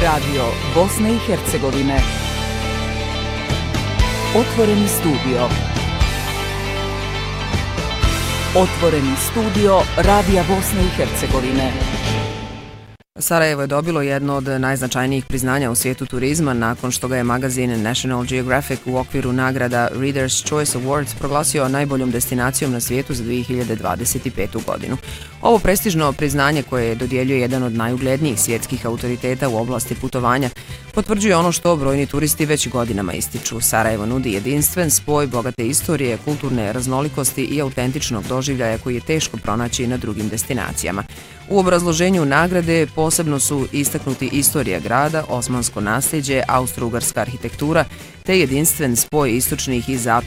Radio Bosne i Hercegovine. Otvoreni studio. Otvoreni studio Radija Bosne i Hercegovine. Sarajevo je dobilo jedno od najznačajnijih priznanja u svijetu turizma nakon što ga je magazin National Geographic u okviru nagrada Reader's Choice Awards proglasio najboljom destinacijom na svijetu za 2025. godinu. Ovo prestižno priznanje koje dodjeljuje jedan od najuglednijih svjetskih autoriteta u oblasti putovanja potvrđuje ono što brojni turisti već godinama ističu. Sarajevo nudi jedinstven spoj bogate istorije, kulturne raznolikosti i autentičnog doživljaja koji je teško pronaći na drugim destinacijama. U obrazloženju nagrade posebno su istaknuti istorija grada, osmansko nasljeđe, austro-ugarska arhitektura te jedinstven spoj istočnih i zapadnih